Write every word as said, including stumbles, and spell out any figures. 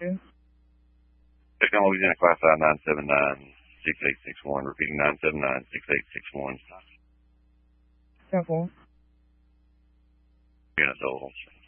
two. Technology Louisiana classified nine seven nine six eight six one. Repeating nine seven nine six eight six one. ten four. Unit total.